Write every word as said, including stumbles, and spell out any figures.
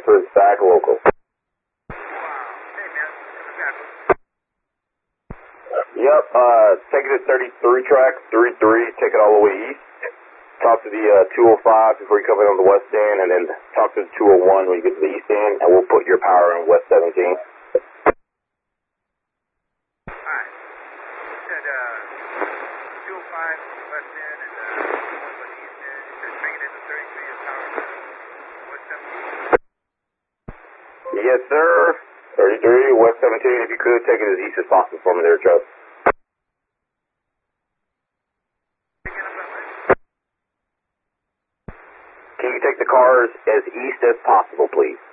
for the Sac local. Yep, uh, take it to thirty-three track, three three, take it all the way east. Talk to the uh, two oh five before you come in on the west end, and then talk to the two oh one when you get to the east end, and we'll put your power in west seventeen. Alright. You said, uh, two oh five west end and, uh, one for the east end. You said bring it into thirty-three and power to west seventeen? Yes, sir. thirty-three, west seventeen. If you could, take it as east as possible for me there, Chuck. Can you take the cars as east as possible, please?